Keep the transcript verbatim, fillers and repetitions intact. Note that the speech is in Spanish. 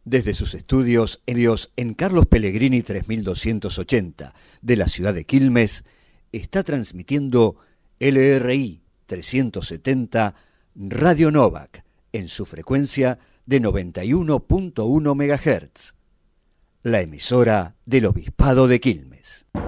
Desde sus estudios en Carlos Pellegrini tres mil doscientos ochenta de la ciudad de Quilmes, está transmitiendo L R I trescientos setenta Radio Novak en su frecuencia de noventa y uno punto uno megahertz, la emisora del Obispado de Quilmes.